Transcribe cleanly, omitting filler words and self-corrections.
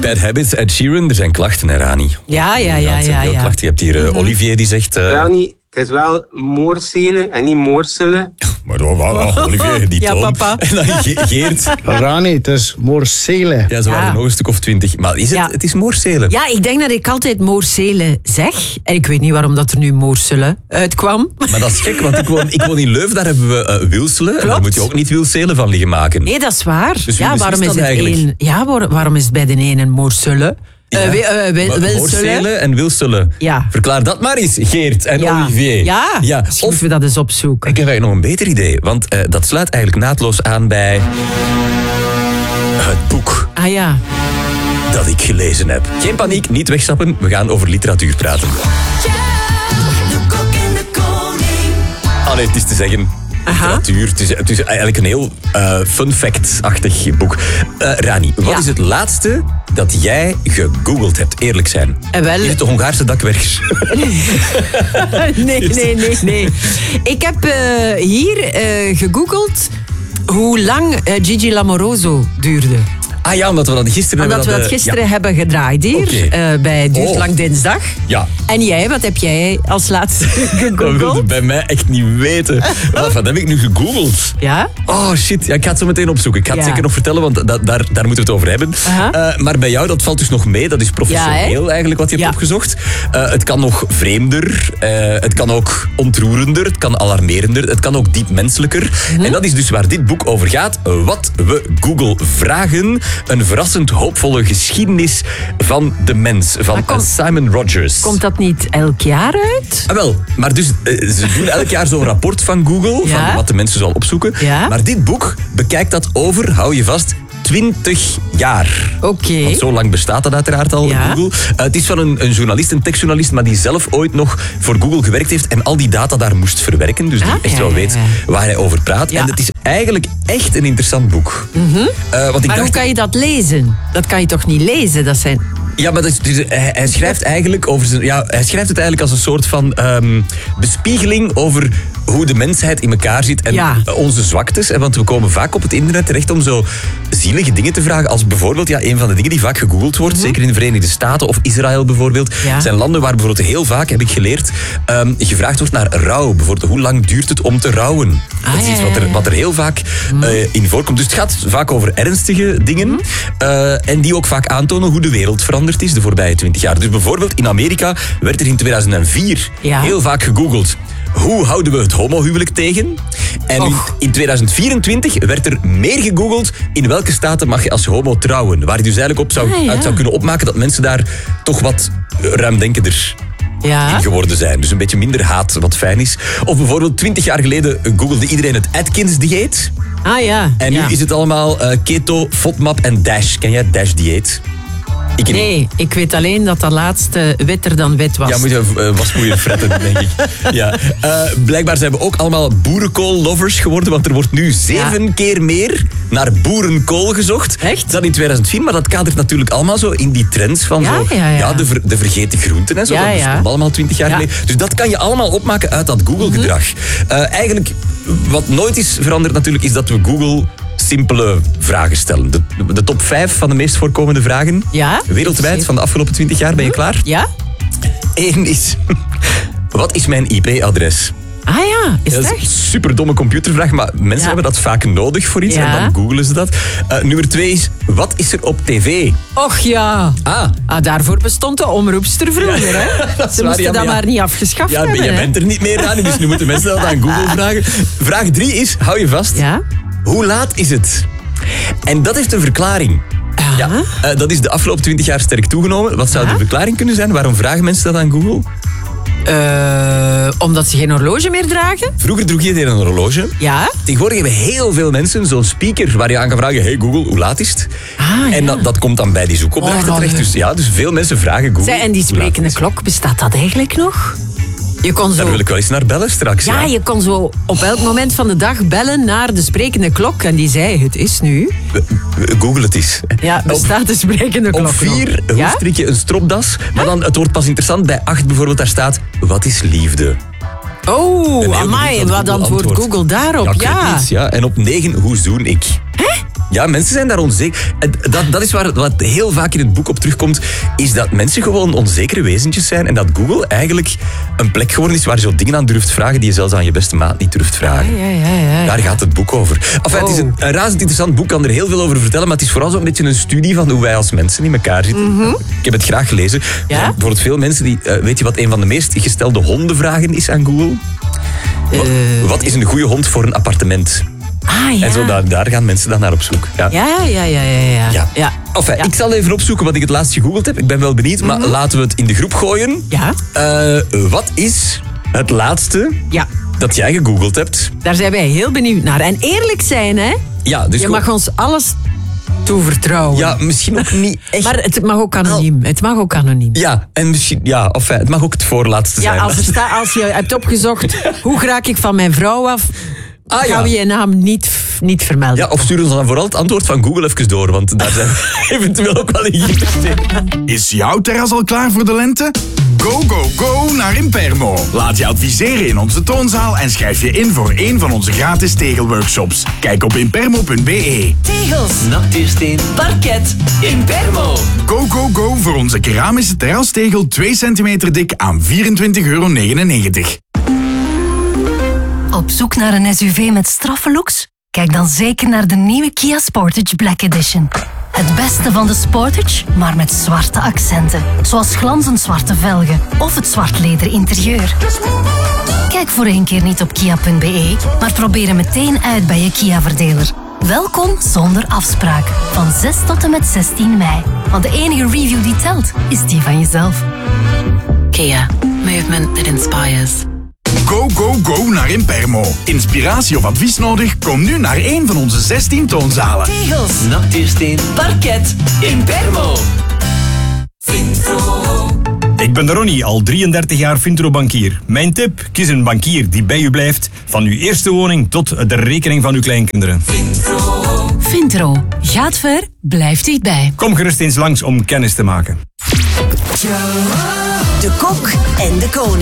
Bad Habits, Ed Sheeran, er zijn klachten, hè, Rani? Ja. Klachten. Je hebt hier Olivier die zegt... Rani, het is wel moorcelen en niet moorselen. Maar Olivier, die toon. Ja, papa. En dan Geert. Rani, het is moorcelen. Ja, ze waren er nog een stuk of 20. Maar is het, Ja. het is moorcelen. Ja, ik denk dat ik altijd moorselen zeg. En ik weet niet waarom dat er nu moorselen uitkwam. Maar dat is gek, want ik woon in Leuven, daar hebben we Wilselen. En daar moet je ook niet Wilselen van liggen maken. Nee, dat is waar. Dus wie ja, waarom beslist is dat het eigenlijk? waarom is het bij de ene een moorselen? Wilselen. Moorselen en Wilselen. Ja. Verklaar dat maar eens, Geert en Olivier. Ja. Misschien moeten we dat eens opzoeken. Ik heb eigenlijk nog een beter idee, want dat sluit eigenlijk naadloos aan bij het boek Ah ja. dat ik gelezen heb. Geen paniek, niet wegstappen, we gaan over literatuur praten. De Kok en de Koning. Allee, het is te zeggen... Aha. Literatuur. Het is eigenlijk een heel fun fact-achtig boek. Rani, wat Ja. is het laatste dat jij gegoogeld hebt? Eerlijk zijn. Wel- Is het de Hongaarse dakwerkers? Nee. Ik heb hier gegoogeld hoe lang Gigi Lamoroso duurde. Ah ja, omdat we dat gisteren Omdat we dat gisteren hebben gedraaid hier Oké. bij Duurslang Dinsdag. Ja. En jij, wat heb jij als laatste Dat wil je gegoogeld? bij mij echt niet weten. Wat heb ik nu gegoogeld? Ja? Oh shit, ja, ik ga het zo meteen opzoeken. Ik ga het Ja. zeker nog vertellen, want daar moeten we het over hebben. Aha. Maar bij jou, dat valt dus nog mee. Dat is professioneel eigenlijk wat je hebt Ja. opgezocht. Het kan nog vreemder. Het kan ook ontroerender. Het kan alarmerender. Het kan ook diep menselijker. En dat is dus waar dit boek over gaat. Wat we Google vragen. Een verrassend hoopvolle geschiedenis van de mens. Van Simon Rogers. Komt dat niet elk jaar uit? Ah, wel, maar dus ze doen elk jaar zo'n rapport van Google, Ja. van wat de mensen zal opzoeken. Ja. Maar dit boek bekijkt dat over, hou je vast, 20 jaar. Oké. Want zo lang bestaat dat uiteraard al, Ja. Google. Het is van een journalist, een techjournalist, maar die zelf ooit nog voor Google gewerkt heeft en al die data daar moest verwerken. Dus die echt wel weet waar hij over praat. Ja. En het is eigenlijk echt een interessant boek. Want ik Maar hoe kan je dat lezen? Dat kan je toch niet lezen? Dat zijn... Ja, maar hij schrijft eigenlijk over hij schrijft het eigenlijk als een soort van bespiegeling over hoe de mensheid in elkaar zit en Ja. onze zwaktes. Want we komen vaak op het internet terecht om zo zielige dingen te vragen. Als bijvoorbeeld, een van de dingen die vaak gegoogeld wordt, zeker in de Verenigde Staten of Israël bijvoorbeeld, Ja. zijn landen waar bijvoorbeeld heel vaak, heb ik geleerd, gevraagd wordt naar rouw. Bijvoorbeeld, hoe lang duurt het om te rouwen? Dat is iets wat er heel vaak in voorkomt. Dus het gaat vaak over ernstige dingen. En die ook vaak aantonen hoe de wereld veranderd is de voorbije 20 jaar. Dus bijvoorbeeld in Amerika werd er in 2004 Ja. heel vaak gegoogeld. Hoe houden we het homohuwelijk tegen? En in 2024 werd er meer gegoogeld in welke staten mag je als homo trouwen. Waar je dus eigenlijk uit zou kunnen opmaken dat mensen daar toch wat ruimdenkender in geworden zijn. Dus een beetje minder haat, wat fijn is. Of bijvoorbeeld 20 jaar geleden googelde iedereen het Atkins-dieet. Ah ja. En nu is het allemaal keto, FODMAP en DASH. Ken jij DASH-dieet? Nee, ik weet alleen dat laatste witter dan wit was. Ja, moet je waspoeier fretten, denk ik. Ja. Blijkbaar zijn we ook allemaal boerenkool-lovers geworden, want er wordt nu 7 keer meer naar boerenkool gezocht dan in 2004. Maar dat kadert natuurlijk allemaal zo in die trends van de vergeten groenten en zo. Dat bestond allemaal 20 jaar geleden. Dus dat kan je allemaal opmaken uit dat Google-gedrag. Eigenlijk, wat nooit is veranderd natuurlijk, is dat we Google simpele vragen stellen. De top 5 van de meest voorkomende vragen wereldwijd van de afgelopen 20 jaar. Ben je klaar? Ja. 1 is... Wat is mijn IP-adres? Ah ja, is dat dat? is een superdomme computervraag, maar mensen hebben dat vaak nodig voor iets en dan googelen ze dat. Nummer 2 is, wat is er op tv? Och ja. Daarvoor bestond de omroepster vroeger. Hè? Ze moesten dat maar niet afgeschaft hebben. Ja, je bent er niet meer aan, dus nu moeten mensen dat aan Google vragen. Vraag 3 is, hou je vast, hoe laat is het? En dat heeft een verklaring. Ja, dat is de afgelopen 20 jaar sterk toegenomen. Wat zou de verklaring kunnen zijn? Waarom vragen mensen dat aan Google? Omdat ze geen horloge meer dragen? Vroeger droeg iedereen een horloge. Ja. Tegenwoordig hebben heel veel mensen zo'n speaker waar je aan kan vragen, hey Google, hoe laat is het? En dat komt dan bij die zoekopdrachten terecht. Dus veel mensen vragen Google. En die sprekende klok, bestaat dat eigenlijk nog? Je kon zo... Daar wil ik wel eens naar bellen straks. Ja, je kon zo op elk moment van de dag bellen naar de sprekende klok. En die zei, het is nu. Google het eens. Ja, bestaat de sprekende klok Op 4, hoe strik je een stropdas? Maar dan, het wordt pas interessant, bij 8 bijvoorbeeld, daar staat, wat is liefde? Oh, amai, wat antwoordt Google daarop? Ja, ik weet niet, en op 9, hoe zoen ik? Ja, mensen zijn daar onzeker. Dat is wat heel vaak in het boek op terugkomt, is dat mensen gewoon onzekere wezentjes zijn en dat Google eigenlijk een plek geworden is waar je zo dingen aan durft vragen die je zelfs aan je beste maat niet durft vragen. Ja. Daar gaat het boek over. Enfin, Het is een razend interessant boek, kan er heel veel over vertellen, maar het is vooral zo'n beetje een studie van hoe wij als mensen in elkaar zitten. Ik heb het graag gelezen. Ja? Bijvoorbeeld veel mensen die... weet je wat een van de meest gestelde hondenvragen is aan Google? Wat is een goede hond voor een appartement? Ja. En zo, daar gaan mensen dan naar op zoek. Ja. Enfin, ik zal even opzoeken wat ik het laatst gegoogeld heb. Ik ben wel benieuwd, maar laten we het in de groep gooien. Ja. Wat is het laatste dat jij gegoogeld hebt? Daar zijn wij heel benieuwd naar. En eerlijk zijn, hè? Ja, dus je mag ons alles toevertrouwen. Ja, misschien ook niet echt. Maar het mag ook anoniem. Het mag ook anoniem. Ja, en misschien... Ja, enfin, het mag ook het voorlaatste zijn. Als je hebt opgezocht, hoe raak ik van mijn vrouw af... gaan we je naam niet vermelden. Ja, of stuur ons dan vooral het antwoord van Google even door, want daar zijn we eventueel ook wel in geïnteresseerd. Is jouw terras al klaar voor de lente? Go, go, go naar Impermo. Laat je adviseren in onze toonzaal en schrijf je in voor een van onze gratis tegelworkshops. Kijk op impermo.be. Tegels, Natuursteen, parket, Impermo. Go, go, go voor onze keramische terrastegel 2 centimeter dik aan €24,99. Op zoek naar een SUV met straffe looks? Kijk dan zeker naar de nieuwe Kia Sportage Black Edition. Het beste van de Sportage, maar met zwarte accenten. Zoals glanzend zwarte velgen of het zwart leder interieur. Kijk voor 1 keer niet op kia.be, maar probeer hem meteen uit bij je Kia-verdeler. Welkom zonder afspraak. Van 6 tot en met 16 mei. Want de enige review die telt, is die van jezelf. Kia. Movement that inspires. Go, go, go naar Impermo. Inspiratie of advies nodig? Kom nu naar een van onze 16 toonzalen. Tegels, Natuursteen, parket, Impermo. Vintro. Ik ben Ronnie, al 33 jaar Vintro-bankier. Mijn tip, kies een bankier die bij u blijft. Van uw eerste woning tot de rekening van uw kleinkinderen. Vintro. Gaat ver, blijft dichtbij. Kom gerust eens langs om kennis te maken. De Kok en de Koning.